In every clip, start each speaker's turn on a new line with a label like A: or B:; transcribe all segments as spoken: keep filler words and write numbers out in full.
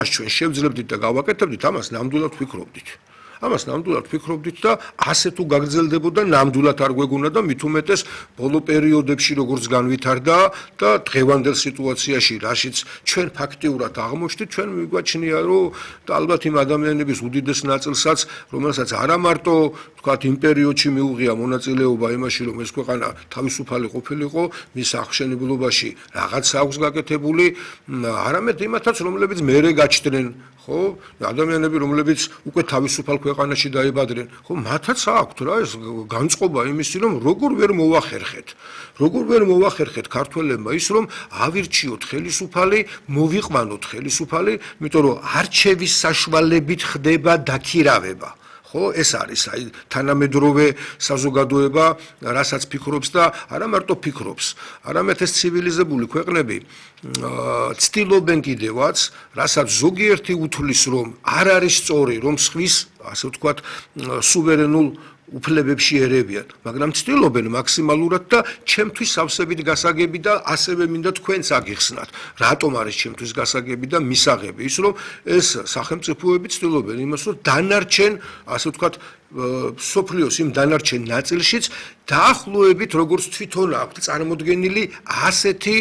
A: ჩვენ შევძლებდით და გავაკეთებდით, ამას ნამდვილად ვფიქრობდით. ამას ნამდვილად ვფიქრობდით და ასე თუ გაგრძელდებოდა, ნამდვილად არ გვეგონა და მით უმეტეს ბოლო პერიოდებში როგორც განვითარდა და დღევანდელ სიტუაციაში, რაშიც ჩვენ ფაქტიურად აღმოჩნდით, ჩვენ მიგვაჩნია, რომ და ალბათ იმ ადამიანების უდიდეს ნაწილსაც, რომელსაც არა მარტო თქვათ იმ პერიოდში მიუღია მონაწილეობა იმაში, რომ ეს ქვეყანა თავისუფალი ყოფილიყო, მის აღშენებლობაში რაღაც აქვს გაკეთებული, არამედ იმათაც, რომლებიც მერე გაჩნდნენ, ხო, ადამიანები, რომლებიც უკვე თავისუფალ ქვეყანაში დაიბადნენ, ხო, მათაც აქვთ რა ეს განწყობა იმისი, რომ როგორ ვერ მოვახერხეთ. როგორ ვერ მოვახერხეთ ქართველებმა ის, რომ ავირჩიოთ ხელისუფალი, მოვიყვანოთ ხელისუფალი, იმიტომ რომ არჩევის საშუალებით ხდება დაქირავება. ხო, ეს არის აი თანამედროვე საზოგადოება, რასაც ფიქრობს და არა მარტო ფიქრობს, არამედ ეს ცივილიზებული ქვეყნები ცდილობენ კიდევაც, რასაც ზოგიერთი უთვლის, რომ არ არის სწორი, რომ სხვის, ასე ვთქვათ, სუვერენულ უფლებებში ერევიან, მაგრამ ცდილობენ მაქსიმალურად და ჩემთვის სავსებით გასაგები და ასევე მინდა თქვენც აგიხსნათ, რატომ არის ჩემთვის გასაგები და მისაღები ის, რომ ეს სახელმწიფოები ცდილობენ იმას, რომ დანარჩენ, ასე ვთქვათ, სოფლიოს იმ დანარჩენ ნაწილშიც დაახლოებით როგორც თვითონ აქვთ წარმოდგენილი ასეთი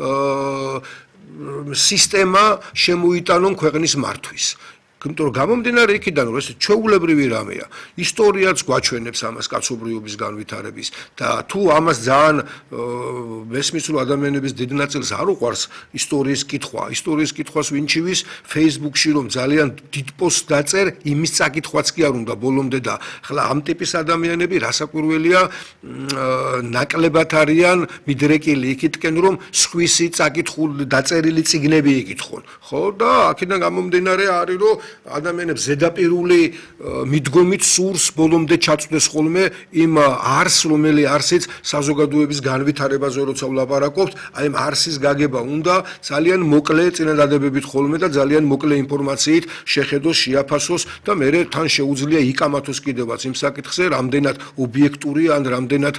A: სისტემა შემოიტანონ ქვეყნის მართვის. იმიტომ რომ გამომდინარე იქიდან, რომ ეს ჩვეულებრივი რამეა, ისტორიაც გვაჩვენებს ამას კაცობრიობის განვითარების და თუ ამას ძალიან მესმის, რომ ადამიანების დიდ ნაწილს არ უყვარს ისტორიის კითხვა, ისტორიის კითხვას ვინჩივის Facebook-ში, რომ ძალიან დიდ პოსტს დაწერ, იმის წაკითხვაც კი არ უნდა ბოლომდე და ხლა ამ ტიპის ადამიანები რასაკვირველია, ნაკლებად არიან მიდრეკილი იქითკენ, რომ სხვისი წაკითხული დაწერილი წიგნები იკითხონ, ხო და აქედან გამომდინარე არის, რომ ადამიანებს ზედაპირული მიდგომით სურს ბოლომდე ჩაწვდეს ხოლმე იმ არსს, რომელი არსიც საზოგადოების განვითარებაზე როცა ვლაპარაკობთ, აი ამ არსის გაგება უნდა ძალიან მოკლე წინადადებებით ხოლმე და ძალიან მოკლე ინფორმაციით შეხედოს, შეაფასოს და მერე თან შეუძლია იკამათოს კიდევაც იმ საკითხზე, რამდენად ობიექტურია ან რამდენად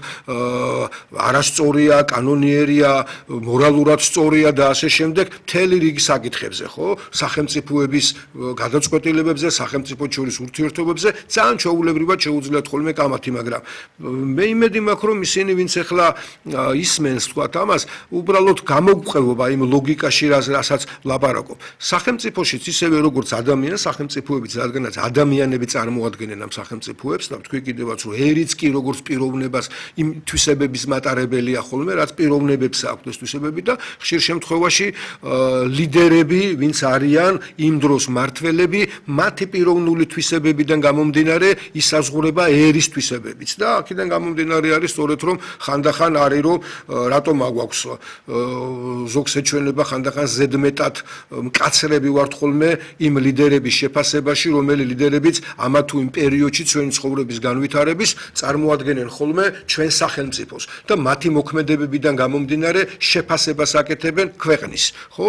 A: არასწორია, კანონიერია, მორალურად სწორია და ასე შემდეგ, მთელი რიგი საკითხებზე, ხო? სახელმწიფოების გადაწყვეტილებებზე, სახელმწიფო შორის ურთიერთობებზე ძალიან ჩვეულებრივად შეუძლიათ ხოლმე კამათი, მაგრამ მე იმედი მაქვს, რომ ისინი, ვინც ახლა ისმენს, თქვათ ამას, უბრალოდ გამოგყვება იმ ლოგიკაში, რასაც ვლაპარაკობ. სახელმწიფოშიც ისევე როგორც ადამიანს, სახელმწიფოებიც, რადგანაც ადამიანები წარმოადგენენ ამ სახელმწიფოებს და თქვი კიდევაც, რომ ერიც კი როგორც პიროვნებას იმ თვისებების მატარებელია ხოლმე, რაც პიროვნებებს აქვთ ეს თვისებები და ხშირ შემთხვევაში ლიდერები, ვინც არიან იმ დროს მართველები, მათი პიროვნული თვისებებიდან გამომდინარე ისაზღვრება ერის თვისებებიც და აქედან გამომდინარე არის სწორედ რომ ხანდახან არის რომ რატომ აგვაქვს ზოგს ეჩვენება ხანდახან ზედმეტად მკაცრები ვართ ხოლმე იმ ლიდერების შეფასებაში, რომელი ლიდერებიც ამა თუ იმ პერიოდში ჩვენი ცხოვრების განვითარების წარმოადგენენ ხოლმე ჩვენ სახელმწიფოს და მათი მოქმედებებიდან გამომდინარე შეფასებას აკეთებენ ქვეყნის, ხო?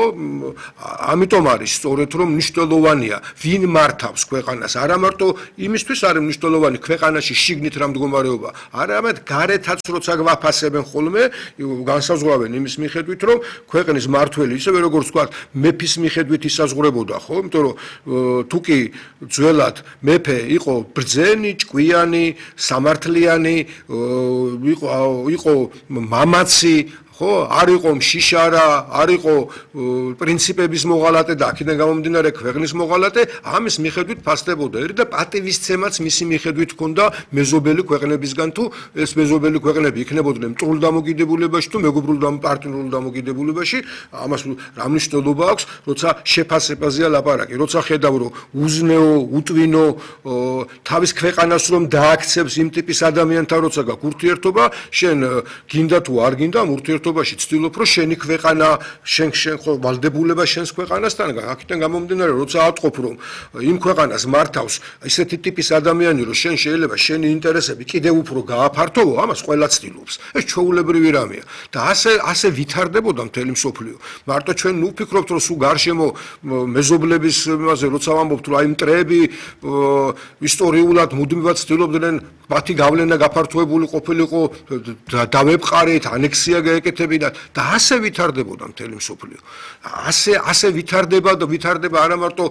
A: ამიტომ არის სწორედ რომ მნიშვნელოვანია ვინ მართავს ქვეყანას, არა მარტო იმისთვის არის მნიშვნელოვანი ქვეყანაში შიგნით რა მდგომარეობა, არამედ გარეთაც როცა გვაფასებენ ხოლმე, განსაზღვრავენ იმის მიხედვით, რომ ქვეყნის მართველი ისევე როგორც ვთქვათ, მეფის მიხედვით ისაზღვრებოდა, ხო? იმიტომ რომ თუ კი ძველად მეფე იყო ბრძენი, ჭკვიანი, სამართლიანი, იყო იყო მამაცი, ხო, არ იყო მშიშარა, არ იყო პრინციპების მოღალატე და აქედან გამომდინარე ქვეყნის მოღალატე, ამის მიხედვით ფასდებოდა ერი და პატივისცემაც მისი მიხედვით ჰქონდა მეზობელი ქვეყნებისგან, თუ ეს მეზობელი ქვეყნები იქნებოდნენ მტრულ დამოკიდებულებაში თუ მეგობრულ პარტიულ დამოკიდებულებაში, ამას რა მნიშვნელობა აქვს, როცა შეფასებაზეა ლაპარაკი, როცა ხედავ რომ უზნეო, უტვინო თავის ქვეყანას რომ დააქცევს იმ ტიპის ადამიანთან, როცა გაქვს ურთიერთობა, შენ გინდა თუ არ გინდა ამ ურთიერთობაში ცდილობ რომ შენი ქვეყანა, შენ შენ ხო ვალდებულება შენს ქვეყანასთან, აქედან გამომდინარე, როცა ატყობ რომ იმ ქვეყანას მართავს ისეთი ტიპის ადამიანი, რომ შენ შეიძლება შენი ინტერესები კიდევ უფრო გააფართოვო, ამას ყველა ცდილობს. ეს ჩვეულებრივი რამეა და ასე ასე ვითარდებოდა მთელი მსოფლიო. მარტო ჩვენ ნუ ვფიქრობთ, რომ სულ გარშემო მეზობლების იმაზე როცა ვამბობთ, რომ აი მტრეები ისტორიულად მუდმივად ცდილობდნენ მათი გავლენა გაფართოებული ყოფილიყო, დავეპყარეთ, ანექსია გაეკეთეთ ეკეთებინათ და ასე ვითარდებოდა მთელი მსოფლიო. ასე ასე ვითარდება და ვითარდება არა მარტო